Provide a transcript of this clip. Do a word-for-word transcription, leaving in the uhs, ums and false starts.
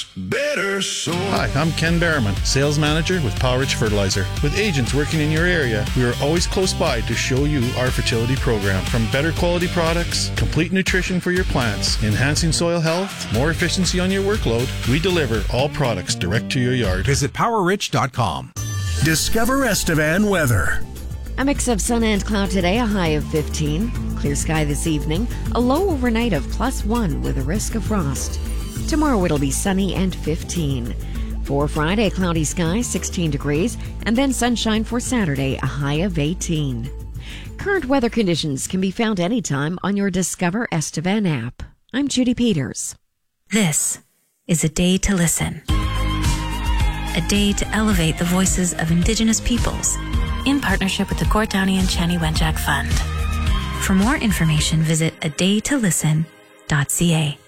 Better soil. Hi, I'm Ken Berriman, Sales Manager with Powerage Fertilizer. With agents working in your area, we are always close by to show you our fertility program. From better quality products, complete nutrition for your plants, enhancing soil health, more efficiency on your workload, we deliver all products direct to your yard. Visit power rich dot com. Discover Estevan weather. A mix of sun and cloud today, a high of fifteen. Clear sky this evening, a low overnight of plus one with a risk of frost. Tomorrow it'll be sunny and fifteen. For Friday, cloudy skies, sixteen degrees, and then sunshine for Saturday, a high of eighteen. Current weather conditions can be found anytime on your Discover Estevan app. I'm Judy Peters. This is A Day to Listen. A day to elevate the voices of Indigenous peoples in partnership with the Gort Downie and Chani Wenjack Fund. For more information, visit a day to listen dot c a.